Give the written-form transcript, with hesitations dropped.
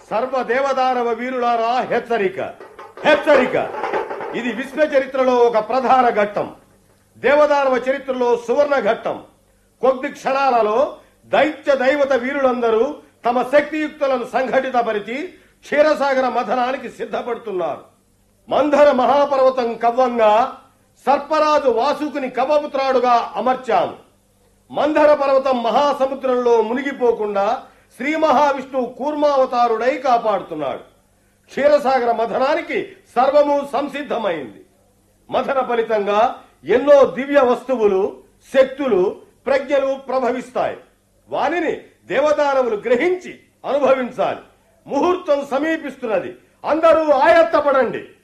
సర్వదేవదానవ వీరులారా హెచ్చరిక హెచ్చరిక. ఇది విశ్వ చరిత్రలో ఒక ప్రధాన ఘట్టం, దేవదానవ చరిత్రలో సువర్ణ ఘట్టం. కొద్ది క్షణాలలో దైత్య దైవత వీరులందరూ తమ శక్తియుక్తులను సంఘటితపరిచి క్షీరసాగర మథనానికి సిద్ధపడుతున్నారు. మంధర మహాపర్వతం కవ్వంగా సర్పరాజు వాసుకుని కవపుత్రాడుగా అమర్చాము. మంధర పర్వతం మహాసముద్రంలో మునిగిపోకుండా శ్రీ మహావిష్ణువు కూర్మావతారుడై కాపాడుతున్నాడు. క్షీరసాగర మథనానికి సర్వము సంసిద్ధమైంది. మథన ఫలితంగా ఎన్నో దివ్య వస్తువులు, శక్తులు, ప్రజ్ఞలు ప్రభవిస్తాయి. వానిని దేవదానవులు గ్రహించి అనుభవించాలి. ముహూర్తం సమీపిస్తున్నది. అందరూ ఆయత్తపడండి.